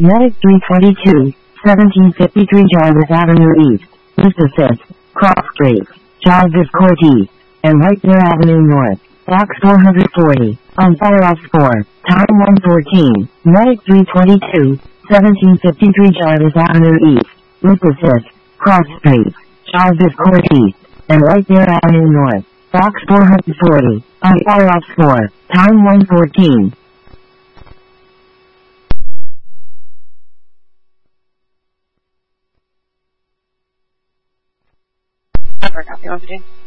Medic 322, 1753 Jarvis Avenue East, Mississippi, Cross Street, Jarvis Court East, and Whitebear Avenue North, Box 440, on fire off 4, time 114, Medic 322, 1753 Jarvis Avenue East, Mississippi, Cross Street, Jarvis Court East, and Whitebear Avenue North, Box 440, on fire off 4, time 114. I forgot the oxygen.